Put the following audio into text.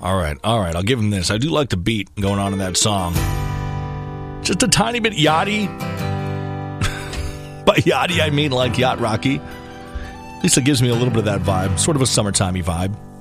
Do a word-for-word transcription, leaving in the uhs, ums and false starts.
All right, all right, I'll give him this. I do like the beat going on in that song. Just a tiny bit yachty. By yachty, I mean like Yacht Rocky. At least it gives me a little bit of that vibe. Sort of a summertimey vibe.